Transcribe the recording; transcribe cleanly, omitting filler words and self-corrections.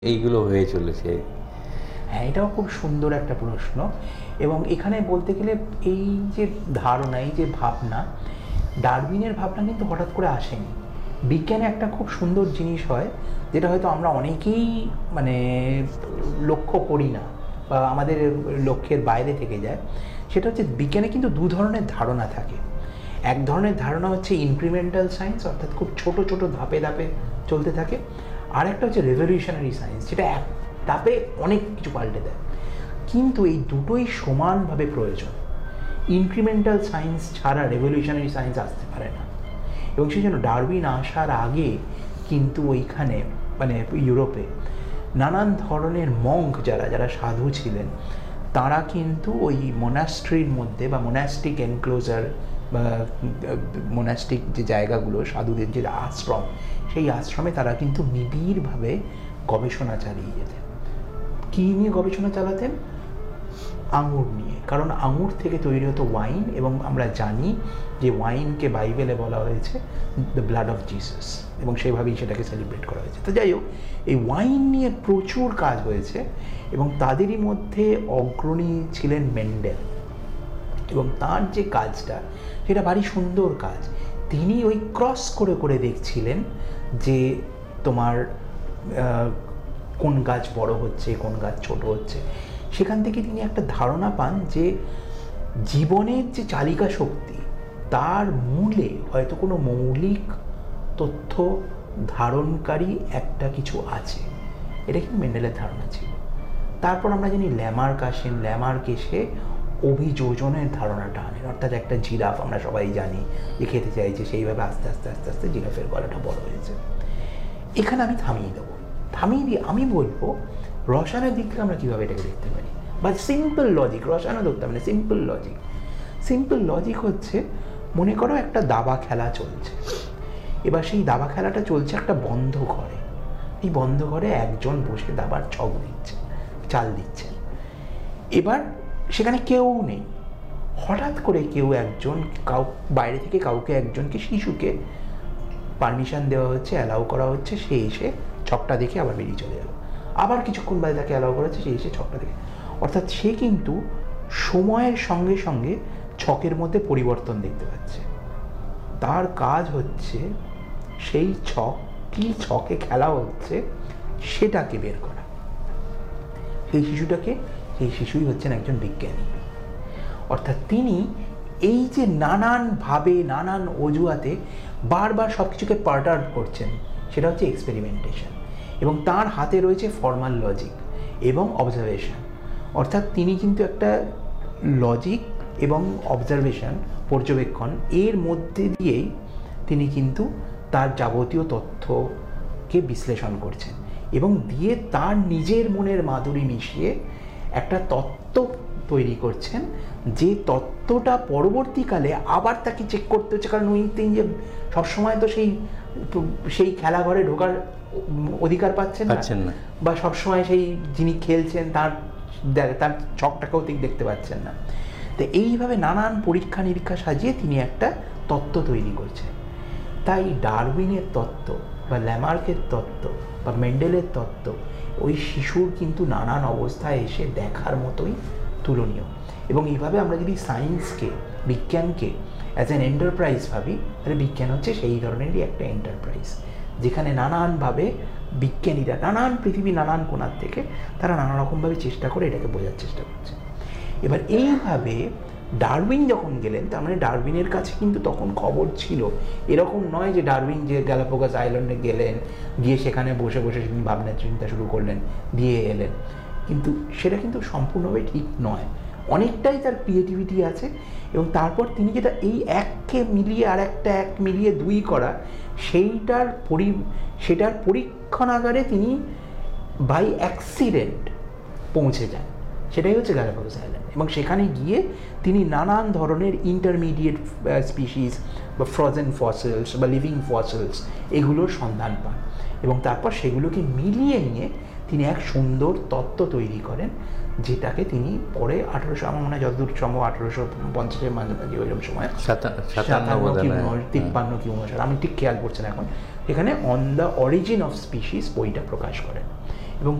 এইগুলো হয়ে চলেছে? হ্যাঁ, এটাও খুব সুন্দর একটা প্রশ্ন। এবং এখানে বলতে গেলে এই যে ধারণা, এই যে ভাবনা, ডারউইনের ভাবনা কিন্তু হঠাৎ করে আসেনি। বিজ্ঞানে একটা খুব সুন্দর জিনিস হয়, যেটা হয়তো আমরা অনেকেই মানে লক্ষ্য করি না বা আমাদের লক্ষ্যের বাইরে থেকে যায়। সেটা হচ্ছে বিজ্ঞানে কিন্তু দু ধরনের ধারণা থাকে। এক ধরনের ধারণা হচ্ছে ইনক্রিমেন্টাল সায়েন্স, অর্থাৎ খুব ছোট ছোট ধাপে ধাপে চলতে থাকে। আর একটা হচ্ছে রেভলিউশনারি সায়েন্স, যেটা এক ধাপে অনেক কিছু পাল্টে দেয়। কিন্তু এই দুটোই সমানভাবে প্রয়োজন। ইনক্রিমেন্টাল সায়েন্স ছাড়া রেভলিউশনারি সায়েন্স আসতে পারে না। এবং সেই জন্য ডারউইন আসার আগে কিন্তু ওইখানে মানে ইউরোপে নানান ধরনের মঙ্ক যারা যারা সাধু ছিলেন, তারা কিন্তু ওই মোনাস্ট্রির মধ্যে বা মোনাস্টিক এনক্লোজার বা মোনাস্টিক যে জায়গাগুলো, সাধুদের যে আশ্রম, সেই আশ্রমে তারা কিন্তু নিবিড়ভাবে গবেষণা চালিয়ে যেতেন। কী নিয়ে গবেষণা চালাতেন? আঙুর নিয়ে। কারণ আঙুর থেকে তৈরি হতো ওয়াইন, এবং আমরা জানি যে ওয়াইনকে বাইবেলে বলা হয়েছে দ্য ব্লাড অফ জিসাস, এবং সেইভাবেই সেটাকে সেলিব্রেট করা হয়েছে। তো যাই হোক, এই ওয়াইন নিয়ে প্রচুর কাজ হয়েছে, এবং তাদেরই মধ্যে অগ্রণী ছিলেন মেন্ডেল। এবং তার যে কাজটা, সেটা ভারী সুন্দর কাজ। তিনি ওই ক্রস করে করে দেখছিলেন যে তোমার কোন গাছ বড় হচ্ছে, কোন গাছ ছোট হচ্ছে। সেখান থেকে তিনি একটা ধারণা পান যে জীবনের যে চালিকা শক্তি, তার মূলে হয়তো কোনো মৌলিক তথ্য ধারণকারী একটা কিছু আছে। এটা কিন্তু মেন্ডেলের ধারণা ছিল। তারপর আমরা জানি ল্যামার্ক আসেন। ল্যামার্ক এসে অভিযোজনের ধারণাটা আনেন, অর্থাৎ একটা জিরাফ আমরা সবাই জানি যে খেতে চাইছে, সেইভাবে আস্তে আস্তে আস্তে আস্তে জিরাফের গলাটা বড় হয়েছে। এখানে আমি থামিয়ে দেবো, থামিয়ে দিয়ে আমি বলবো রসায়নের দিক থেকে আমরা কীভাবে এটাকে দেখতে পারি, বা সিম্পল লজিক। রসায়নও ধরতে হবে না, সিম্পল লজিক। সিম্পল লজিক হচ্ছে, মনে করো একটা দাবা খেলা চলছে। এবার সেই দাবা খেলাটা চলছে একটা বন্ধ ঘরে। এই বন্ধ ঘরে একজন বসে দাবার ছক দিচ্ছে, চাল দিচ্ছেন। এবার সেখানে কেউ নেই। হঠাৎ করে কেউ একজন বাইরে থেকে কাউকে একজনকে, শিশুকে পারমিশন দেওয়া হচ্ছে, অ্যালাউ করা হচ্ছে, সে এসে ছকটা দেখে আবার বেরিয়ে চলে যাবে। আবার কিছুক্ষণ বাদে তাকে অ্যালাউ করা হচ্ছে, সে এসে ছকটা দেখে। অর্থাৎ সে কিন্তু সময়ের সঙ্গে সঙ্গে ছকের মধ্যে পরিবর্তন দেখতে পাচ্ছে। তার কাজ হচ্ছে সেই ছক, কী ছকে খেলা হচ্ছে সেটাকে বের করা। সেই শিশুটাকে, সেই শিশুই হচ্ছেন একজন বিজ্ঞানী। অর্থাৎ তিনি এই যে নানানভাবে নানান অজুহাতে বারবার সব কিছুকে পার্ট আউট করছেন, সেটা হচ্ছে এক্সপেরিমেন্টেশন। এবং তার হাতে রয়েছে ফর্মাল লজিক এবং অবজারভেশন। অর্থাৎ তিনি কিন্তু একটা লজিক এবং অবজারভেশন, পর্যবেক্ষণ, এর মধ্যে দিয়েই তিনি কিন্তু তার যাবতীয় তথ্যকে বিশ্লেষণ করছেন, এবং দিয়ে তার নিজের মনের মাধুরী মিশিয়ে একটা তত্ত্ব তৈরি করছেন, যে তত্ত্বটা পরবর্তীকালে আবার তাকে চেক করতে হচ্ছে। কারণ তিনি যে সবসময় তো সেই খেলাঘরে ঢোকার অধিকার পাচ্ছেন না, বা সবসময় সেই যিনি খেলছেন তার ছকটাকেও ঠিক দেখতে পাচ্ছেন না। তো এইভাবে নানান পরীক্ষা নিরীক্ষা সাজিয়ে তিনি একটা তত্ত্ব তৈরি করছেন। তাই ডারউইনের তত্ত্ব বা ল্যামার্কের তত্ত্ব বা মেন্ডেলের তত্ত্ব ওই শিশুর কিন্তু নানান অবস্থায় এসে দেখার মতোই তুলনীয়। এবং এইভাবে আমরা যদি সায়েন্সকে, বিজ্ঞানকে অ্যাজ অ্যান এন্টারপ্রাইজ ভাবি, তাহলে বিজ্ঞান হচ্ছে সেই ধরনেরই একটা এন্টারপ্রাইজ, যেখানে নানানভাবে বিজ্ঞানীরা নানান পৃথিবীর নানান কোণার থেকে তারা নানা রকমভাবে চেষ্টা করে এটাকে বোঝার চেষ্টা করছে। এবার এইভাবে ডারউইন যখন গেলেন, তার মানে ডারউইনের কাছে কিন্তু তখন খবর ছিল। এরকম নয় যে ডারউইন যে গ্যালাপাগোস আইল্যান্ডে গেলেন, গিয়ে সেখানে বসে বসে তিনি ভাবনা চিন্তা শুরু করলেন, দিয়ে এলেন। কিন্তু সেটা কিন্তু সম্পূর্ণভাবে ঠিক নয়। অনেকটাই তার ক্রিয়েটিভিটি আছে। এবং তারপর তিনি যেটা এই এককে মিলিয়ে আর একটা এক মিলিয়ে দুই করা, সেটার পরীক্ষণাগারে তিনি বাই অ্যাক্সিডেন্ট পৌঁছে যান। সেটাই হচ্ছে গ্যালাপাগোস আইল্যান্ড। এবং সেখানে গিয়ে তিনি নানান ধরনের ইন্টারমিডিয়েট স্পিসিস বা ফ্রোজেন ফসিলস বা লিভিং ফসিলস, এগুলোর সন্ধান পান। এবং তারপর সেগুলোকে মিলিয়ে নিয়ে তিনি এক সুন্দর তত্ত্ব তৈরি করেন, যেটাকে তিনি পরে 1800, আমার মনে হয় যতদূর সম্ভব 1850-এর মাঝামাঝি ওইরকম সময়, 57 কি 59, আমি ঠিক খেয়াল করছি না এখন, এখানে on the origin of species বইটা প্রকাশ করেন।